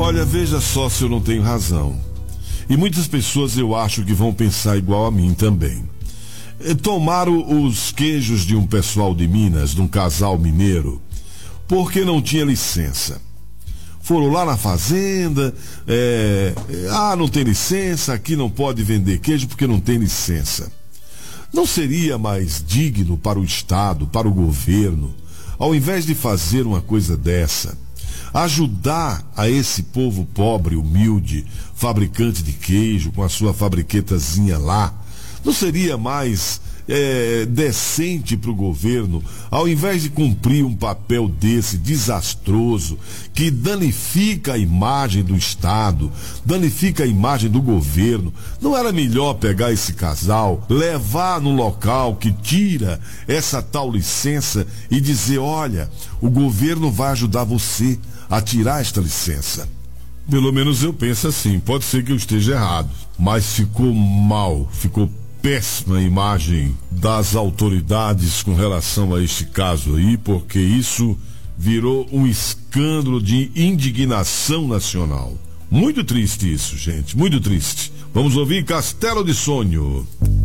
Olha, veja só se eu não tenho razão. E muitas pessoas eu acho que vão pensar igual a mim também. Tomaram os queijos de um pessoal de Minas, de um casal mineiro, porque não tinha licença. Foram lá na fazenda, não tem licença, aqui não pode vender queijo porque não tem licença. Não seria mais digno para o Estado, para o governo, ao invés de fazer uma coisa dessa, ajudar a esse povo pobre, humilde, fabricante de queijo, com a sua fabriquetazinha lá? Não seria mais decente para o governo, ao invés de cumprir um papel desse desastroso, que danifica a imagem do Estado, danifica a imagem do governo? Não era melhor pegar esse casal, levar no local que tira essa tal licença e dizer: olha, o governo vai ajudar você a tirar esta licença? Pelo menos eu penso assim. Pode ser que eu esteja errado, mas ficou mal, ficou péssima imagem das autoridades com relação a este caso aí, porque isso virou um escândalo de indignação nacional. Muito triste isso, gente, muito triste. Vamos ouvir Castelo de Sonho.